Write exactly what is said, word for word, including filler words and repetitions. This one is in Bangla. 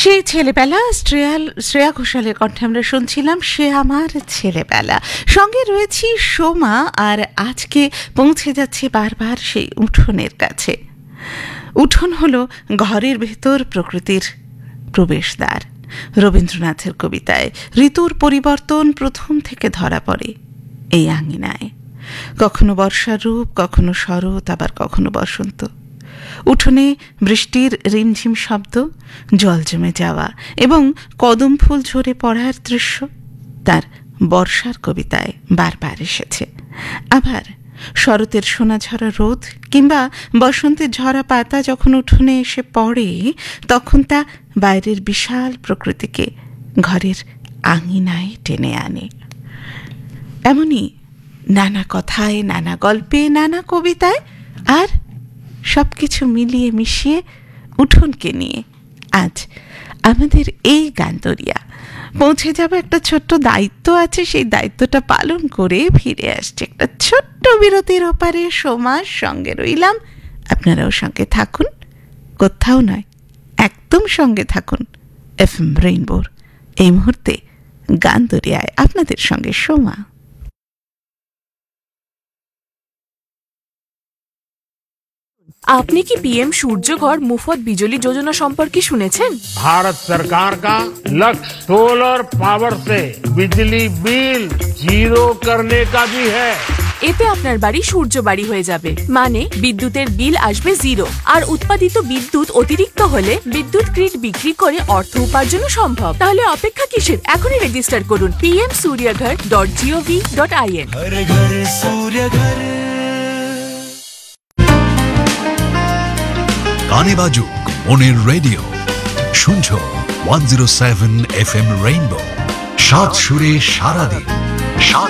সেই ছেলেবেলা শ্রেয়া শ্রেয়া ঘোষালের কণ্ঠে আমরা শুনছিলাম সে আমার ছেলেবেলা। সঙ্গে রয়েছি সোমা, আর আজকে পৌঁছে যাচ্ছে বারবার সেই উঠোনের কাছে। উঠোন হলো ঘরের ভেতর প্রকৃতির প্রবেশদ্বার। রবীন্দ্রনাথের কবিতায় ঋতুর পরিবর্তন প্রথম থেকে ধরা পড়ে এই আঙিনায়। কখনো বর্ষার রূপ, কখনো শরৎ, আবার কখনো বসন্ত। উঠোনে বৃষ্টির রিমঝিম শব্দ, জল জমে যাওয়া এবং কদম ফুল ঝরে পড়ার দৃশ্য তার বর্ষার কবিতায় বারবার এসেছে। আবার শরতের সোনাঝরা রোদ কিংবা বসন্তের ঝরা পাতা যখন উঠোনে এসে পড়ে, তখন তা বাইরের বিশাল প্রকৃতিকে ঘরের আঙিনায় টেনে আনে। এমনই নানা কথায়, নানা গল্পে, নানা কবিতায়, আর সব কিছু মিলিয়ে মিশিয়ে উঠোনকে নিয়ে আজ আমাদের এই গানদরিয়া পৌঁছে যাবে। একটা ছোট্ট দায়িত্ব আছে, সেই দায়িত্বটা পালন করে ফিরে আসছে একটা ছোট্ট বিরতির ওপারে। সোমার সঙ্গে রইলাম, আপনারাও সঙ্গে থাকুন, কোথাও নয়, একদম সঙ্গে থাকুন এফ এম রেইনবোর এই মুহূর্তে গানদরিয়ায় আপনাদের সঙ্গে সোমা। আপনি কি পিএম সূর্যঘর মুফত বিজলি যোজনা সম্পর্কে শুনেছেন? भारत सरकार का लक्ष्य सोलर पावर से बिजली बिल जीरो करने का भी है। এতে আপনার বাড়ি সূর্য বাড়ি হয়ে যাবে, মানে বিদ্যুতের বিল আসবে জিরো। আর উৎপাদিত বিদ্যুৎ অতিরিক্ত হলে বিদ্যুৎ গ্রিড বিক্রি করে অর্থ উপার্জন সম্ভব। তাহলে অপেক্ষা কিসের? এখনই রেজিস্টার করুন PM সূর্যঘর dot gov dot in. গানে বাজুক মনের রেডিও, শুনছো one zero seven F M rainbow. সাত সুরে সারাদিন, সাত